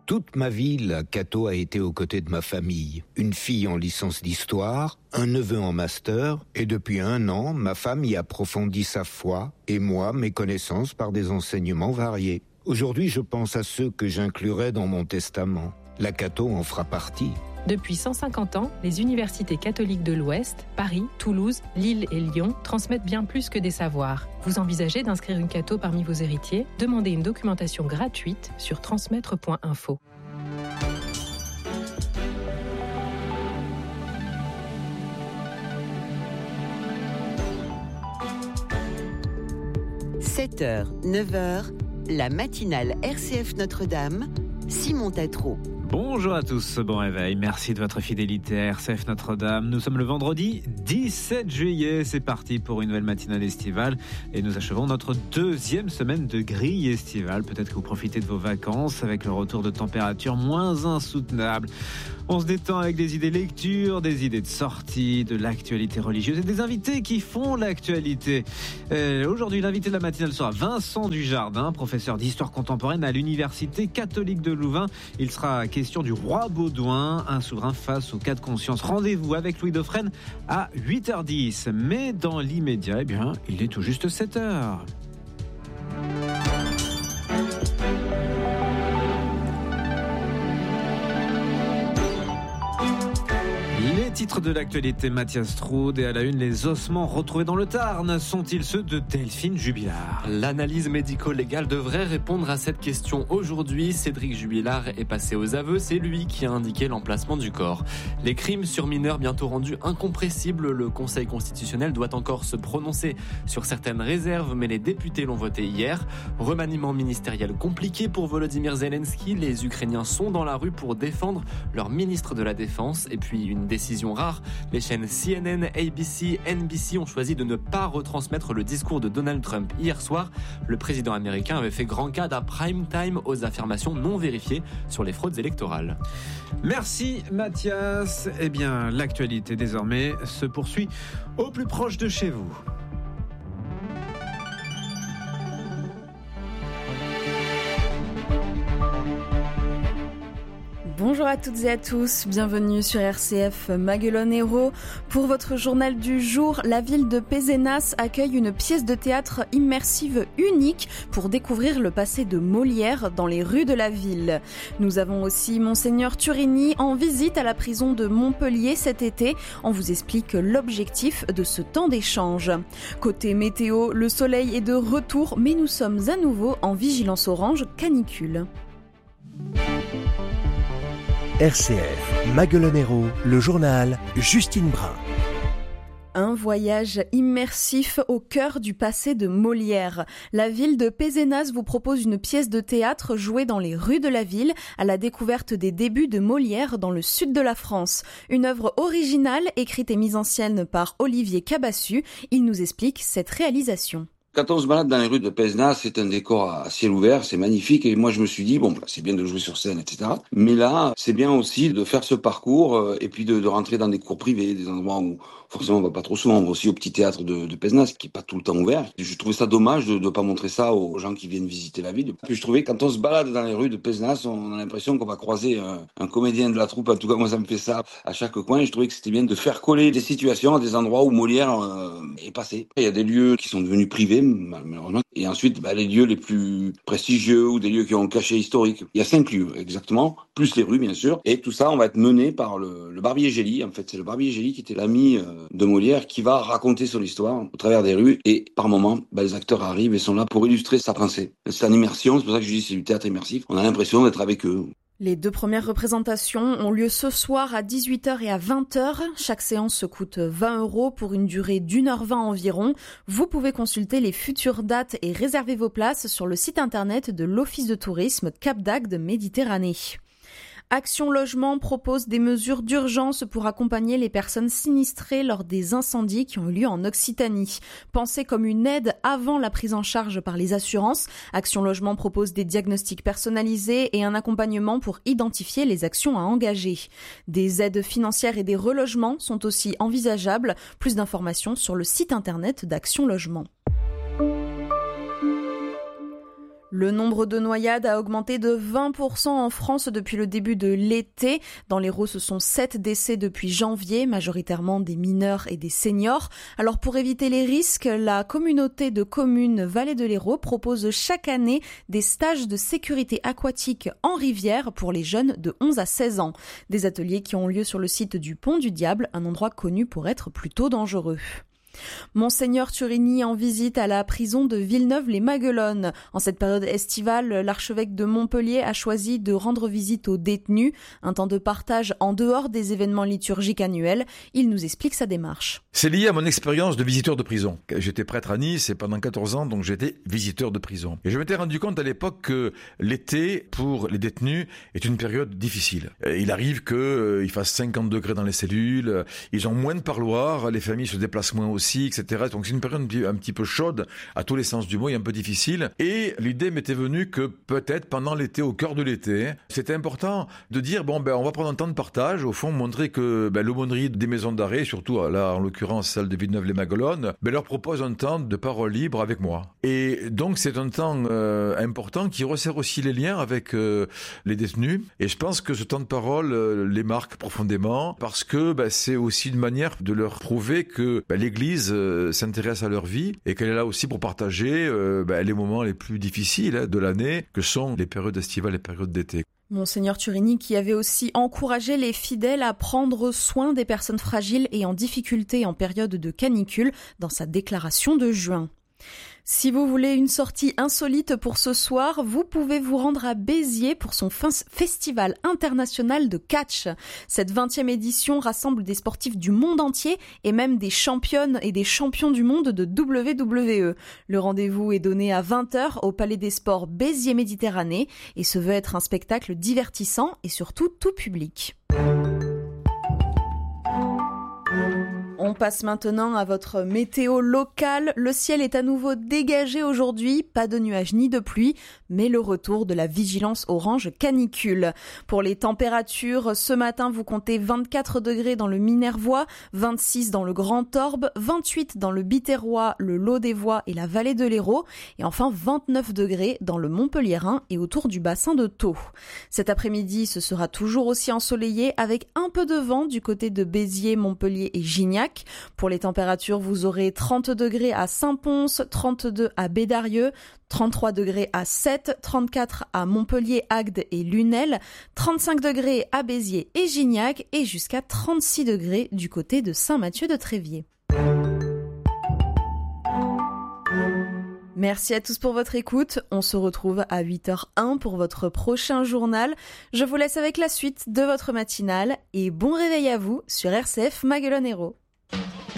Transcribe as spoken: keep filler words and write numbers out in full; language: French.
Toute ma vie, la Cato a été aux côtés de ma famille. Une fille en licence d'histoire, un neveu en master, et depuis un an, ma femme y approfondit sa foi, et moi, mes connaissances par des enseignements variés. Aujourd'hui, je pense à ceux que j'inclurai dans mon testament. La Cato en fera partie. Depuis cent cinquante ans, les universités catholiques de l'Ouest, Paris, Toulouse, Lille et Lyon transmettent bien plus que des savoirs. Vous envisagez d'inscrire une Cato parmi vos héritiers ? Demandez une documentation gratuite sur transmettre point info. sept heures, neuf heures, la matinale R C F Notre-Dame, Simon Tatro. Bonjour à tous, bon réveil, merci de votre fidélité à R C F Notre-Dame. Nous sommes le vendredi dix-sept juillet, c'est parti pour une nouvelle matinale estivale et nous achevons notre deuxième semaine de grille estivale. Peut-être que vous profitez de vos vacances avec le retour de températures moins insoutenables. On se détend avec des idées lecture, des idées de sortie, de l'actualité religieuse et des invités qui font l'actualité. Euh, aujourd'hui, l'invité de la matinale sera Vincent Dujardin, professeur d'histoire contemporaine à l'Université catholique de Louvain. Il sera question du roi Baudouin, un souverain face au cas de conscience. Rendez-vous avec Louis Dauphren à huit heures dix. Mais dans l'immédiat, eh bien, il est tout juste sept heures. Les titres de l'actualité, Mathias Straude, et à la une, les ossements retrouvés dans le Tarn sont-ils ceux de Delphine Jubilard ? L'analyse médico-légale devrait répondre à cette question aujourd'hui. Cédric Jubilard est passé aux aveux, c'est lui qui a indiqué l'emplacement du corps. Les crimes sur mineurs bientôt rendus incompressibles, le Conseil constitutionnel doit encore se prononcer sur certaines réserves, mais les députés l'ont voté hier. Remaniement ministériel compliqué pour Volodymyr Zelensky, les Ukrainiens sont dans la rue pour défendre leur ministre de la Défense, et puis une décision rare, les chaînes C N N, A B C, N B C ont choisi de ne pas retransmettre le discours de Donald Trump hier soir. Le président américain avait fait grand cas d'un prime time aux affirmations non vérifiées sur les fraudes électorales. Merci Mathias. Eh bien, l'actualité désormais se poursuit au plus proche de chez vous. Bonjour à toutes et à tous, bienvenue sur R C F Maguelone Héros. Pour votre journal du jour, la ville de Pézenas accueille une pièce de théâtre immersive unique pour découvrir le passé de Molière dans les rues de la ville. Nous avons aussi Monseigneur Turini en visite à la prison de Montpellier cet été. On vous explique l'objectif de ce temps d'échange. Côté météo, le soleil est de retour, mais nous sommes à nouveau en vigilance orange canicule. R C F Maguelone Héros, le journal Justine Brun. Un voyage immersif au cœur du passé de Molière. La ville de Pézenas vous propose une pièce de théâtre jouée dans les rues de la ville à la découverte des débuts de Molière dans le sud de la France. Une œuvre originale écrite et mise en scène par Olivier Cabassu. Il nous explique cette réalisation. Quand on se balade dans les rues de Pézenas, c'est un décor à ciel ouvert, c'est magnifique. Et moi, je me suis dit, bon, c'est bien de jouer sur scène, et cetera. Mais là, c'est bien aussi de faire ce parcours et puis de, de rentrer dans des cours privés, des endroits où forcément on va pas trop souvent. On va aussi au petit théâtre de, de Pézenas, qui est pas tout le temps ouvert. Je trouvais ça dommage de ne pas montrer ça aux gens qui viennent visiter la ville. Puis je trouvais, quand on se balade dans les rues de Pézenas, on a l'impression qu'on va croiser un, un comédien de la troupe. En tout cas, moi, ça me fait ça à chaque coin. Et je trouvais que c'était bien de faire coller des situations à des endroits où Molière euh, est passé. Il y a des lieux qui sont devenus privés, malheureusement. Et ensuite, bah, les lieux les plus prestigieux ou des lieux qui ont un cachet historique. Il y a cinq lieux, exactement, plus les rues, bien sûr. Et tout ça, on va être mené par le, le barbier Gély. En fait, c'est le barbier Gély qui était l'ami euh, de Molière qui va raconter son histoire au travers des rues. Et par moments, bah, les acteurs arrivent et sont là pour illustrer sa pensée. C'est en immersion, c'est pour ça que je dis c'est du théâtre immersif. On a l'impression d'être avec eux. Les deux premières représentations ont lieu ce soir à dix-huit heures et à vingt heures. Chaque séance coûte vingt euros pour une durée d'une heure vingt environ. Vous pouvez consulter les futures dates et réserver vos places sur le site internet de l'Office de tourisme Cap d'Agde Méditerranée. Action Logement propose des mesures d'urgence pour accompagner les personnes sinistrées lors des incendies qui ont eu lieu en Occitanie. Pensée comme une aide avant la prise en charge par les assurances, Action Logement propose des diagnostics personnalisés et un accompagnement pour identifier les actions à engager. Des aides financières et des relogements sont aussi envisageables. Plus d'informations sur le site internet d'Action Logement. Le nombre de noyades a augmenté de vingt pour cent en France depuis le début de l'été. Dans l'Hérault, ce sont sept décès depuis janvier, majoritairement des mineurs et des seniors. Alors pour éviter les risques, la communauté de communes Vallée de l'Hérault propose chaque année des stages de sécurité aquatique en rivière pour les jeunes de onze à seize ans. Des ateliers qui ont lieu sur le site du Pont du Diable, un endroit connu pour être plutôt dangereux. Monseigneur Turini en visite à la prison de Villeneuve-les-Maguelones. En cette période estivale, l'archevêque de Montpellier a choisi de rendre visite aux détenus, un temps de partage en dehors des événements liturgiques annuels. Il nous explique sa démarche. C'est lié à mon expérience de visiteur de prison. J'étais prêtre à Nice et pendant quatorze ans, donc j'étais visiteur de prison. Et je m'étais rendu compte à l'époque que l'été, pour les détenus, est une période difficile. Il arrive qu'il fasse cinquante degrés dans les cellules, ils ont moins de parloirs, les familles se déplacent moins aussi, et cetera. Donc c'est une période un petit peu chaude, à tous les sens du mot, et un peu difficile. Et l'idée m'était venue que peut-être pendant l'été, au cœur de l'été, c'était important de dire, bon, ben, on va prendre un temps de partage, au fond, montrer que ben, l'aumônerie des maisons d'arrêt, surtout là, en l'occurrence celle de Villeneuve-les-Maguelones, ben, leur propose un temps de parole libre avec moi. Et donc c'est un temps euh, important qui resserre aussi les liens avec euh, les détenus. Et je pense que ce temps de parole euh, les marque profondément, parce que ben, c'est aussi une manière de leur prouver que ben, l'Église euh, s'intéresse à leur vie et qu'elle est là aussi pour partager euh, ben, les moments les plus difficiles hein, de l'année, que sont les périodes estivales et les périodes d'été. Monseigneur Turini qui avait aussi encouragé les fidèles à prendre soin des personnes fragiles et en difficulté en période de canicule dans sa déclaration de juin. Si vous voulez une sortie insolite pour ce soir, vous pouvez vous rendre à Béziers pour son festival international de catch. Cette vingtième édition rassemble des sportifs du monde entier et même des championnes et des champions du monde de W W E. Le rendez-vous est donné à vingt heures au Palais des Sports Béziers Méditerranée et se veut être un spectacle divertissant et surtout tout public. On passe maintenant à votre météo locale. Le ciel est à nouveau dégagé aujourd'hui, pas de nuages ni de pluie, mais le retour de la vigilance orange canicule. Pour les températures, ce matin, vous comptez vingt-quatre degrés dans le Minervois, vingt-six dans le Grand Orbe, vingt-huit dans le Biterrois, le Lot-des-Voix et la vallée de l'Hérault, et enfin vingt-neuf degrés dans le Montpelliérain et autour du bassin de Thau. Cet après-midi, ce sera toujours aussi ensoleillé avec un peu de vent du côté de Béziers, Montpellier et Gignac. Pour les températures, vous aurez trente degrés à Saint-Pons, trente-deux à Bédarieux, trente-trois degrés à Sète, trente-quatre à Montpellier, Agde et Lunel, trente-cinq degrés à Béziers et Gignac et jusqu'à trente-six degrés du côté de Saint-Mathieu-de-Tréviers. Merci à tous pour votre écoute. On se retrouve à huit heures un pour votre prochain journal. Je vous laisse avec la suite de votre matinale et bon réveil à vous sur R C F Maguelone Hérault.